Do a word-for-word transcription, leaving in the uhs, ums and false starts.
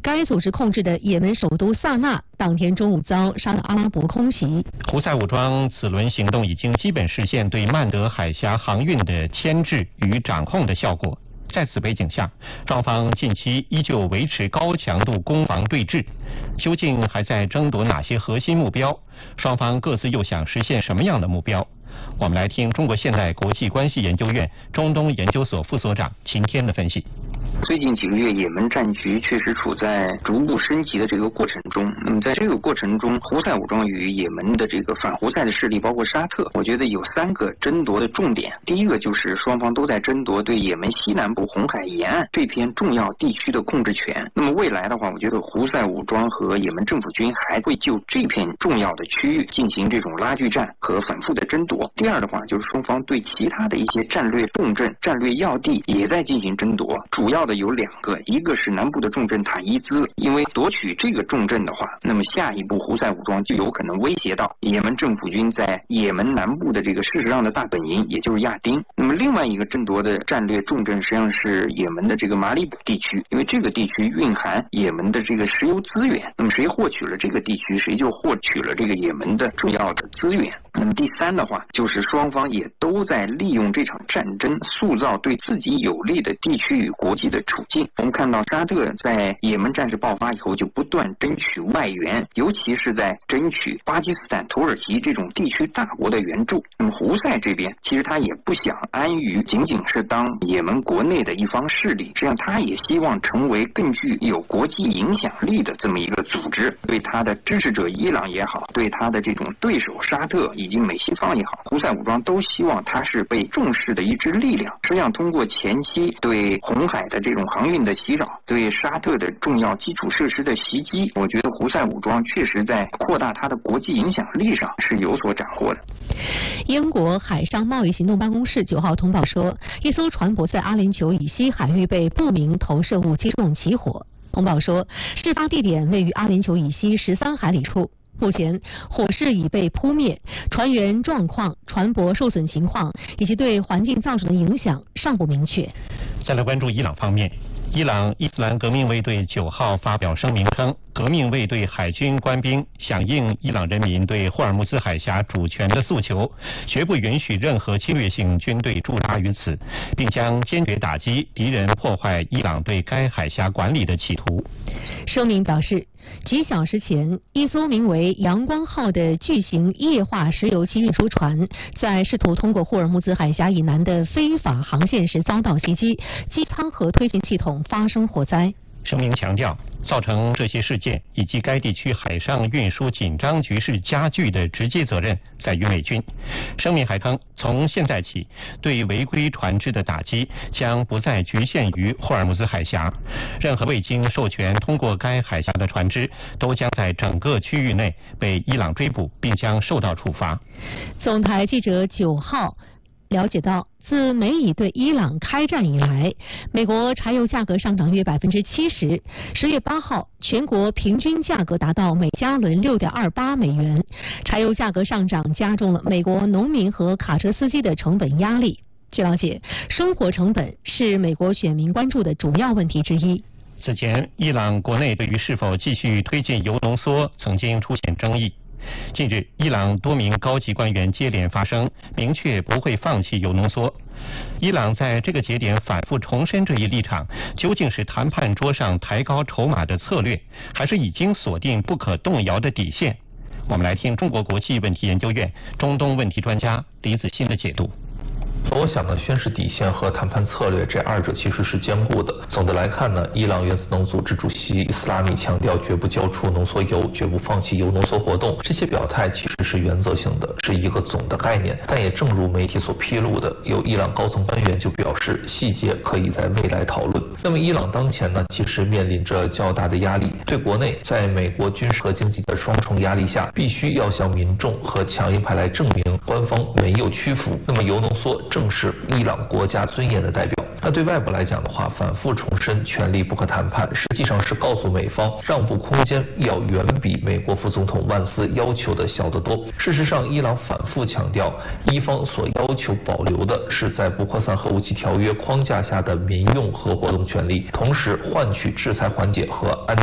该组织控制的也门首都萨那当天中午遭沙特阿拉伯空袭。 胡塞武装此轮行动已经基本实现对曼德海峡航运的牵制与掌控的效果。在此背景下，双方近期依旧维持高强度攻防对峙，究竟还在争夺哪些核心目标？双方各自又想实现什么样的目标？我们来听中国现代国际关系研究院中东研究所副所长秦天的分析。 最近几个月，也门战局确实处在逐步升级的这个过程中。那么在这个过程中，胡塞武装与也门的这个反胡塞的势力，包括沙特，我觉得有三个争夺的重点。第一个就是双方都在争夺对也门西南部红海沿岸这片重要地区的控制权。那么未来的话，我觉得胡塞武装和也门政府军还会就这片重要的区域进行这种拉锯战和反复的争夺。第二的话，就是双方对其他的一些战略重镇、战略要地也在进行争夺，主要的有两个，一个是南部的重镇坦伊兹，因为夺取这个重镇的话，那么下一步胡塞武装就有可能威胁到也门政府军在也门南部的这个事实上的大本营，也就是亚丁。那么另外一个争夺的战略重镇实际上是也门的这个马里卜地区，因为这个地区蕴含也门的这个石油资源，那么谁获取了这个地区，谁就获取了这个也门的重要的资源。那么第三的话，就是双方也都在利用这场战争塑造对自己有利的地区与国际的处境。我们看到沙特在也门战事爆发以后就不断争取外援，尤其是在争取巴基斯坦、土耳其这种地区大国的援助。那么胡塞这边其实他也不想安于仅仅是当也门国内的一方势力，实际上他也希望成为更具有国际影响力的这么一个组织。对他的支持者伊朗也好，对他的这种对手沙特以及美西方也好，胡塞武装都希望他是被重视的一支力量。实际上通过前期对红海的这种航运的袭扰，对沙特的重要基础设施的袭击，我觉得胡塞武装确实在扩大它的国际影响力上是有所斩获的。 英国海上贸易行动办公室九号通报说，一艘船舶在阿联酋以西海域被不明投射物击中起火。通报说，事发地点位于阿联酋以西十三海里处。目前火势已被扑灭，船员状况、船舶受损情况以及对环境造成的影响尚不明确。 再来关注伊朗方面。伊朗伊斯兰革命卫队九号发表声明称，革命卫队海军官兵响应伊朗人民对霍尔木兹海峡主权的诉求，绝不允许任何侵略性军队驻扎于此，并将坚决打击敌人破坏伊朗对该海峡管理的企图。 声明表示，几小时前，一艘名为阳光号的巨型液化石油气运输船在试图通过霍尔木兹海峡以南的非法航线时遭到袭击，机舱和推进系统发生火灾。 声明强调，造成这些事件以及该地区海上运输紧张局势加剧的直接责任在于美军。声明还称，从现在起，对违规船只的打击将不再局限于霍尔木兹海峡，任何未经授权通过该海峡的船只都将在整个区域内被伊朗追捕，并将受到处罚。 总台记者九号了解到，自美以对伊朗开战以来，美国柴油价格上涨约百分之七十。十月八号，全国平均价格达到每加仑六点二八美元。柴油价格上涨加重了美国农民和卡车司机的成本压力。据了解，生活成本是美国选民关注的主要问题之一。 此前，伊朗国内对于是否继续推进铀浓缩曾经出现争议。近日，伊朗多名高级官员接连发声，明确不会放弃铀浓缩。伊朗在这个节点反复重申这一立场，究竟是谈判桌上抬高筹码的策略，还是已经锁定不可动摇的底线？我们来听中国国际问题研究院中东问题专家李子欣的解读。 我想呢，宣示底线和谈判策略这二者其实是兼顾的。总的来看呢，伊朗原子能组织主席伊斯拉米强调绝不交出浓缩铀，绝不放弃铀浓缩活动。这些表态其实是原则性的，是一个总的概念。但也正如媒体所披露的，有伊朗高层官员就表示，细节可以在未来讨论。那么伊朗当前呢，其实面临着较大的压力，对国内在美国军事和经济的双重压力下，必须要向民众和强硬派来证明官方没有屈服。那么铀浓缩正是伊朗国家尊严的代表。那对外部来讲的话，反复重申权力不可谈判，实际上是告诉美方让步空间要远比美国副总统万斯要求的小得多。事实上，伊朗反复强调，伊方所要求保留的是在不扩散核武器条约框架下的民用核活动权利，同时换取制裁缓解和安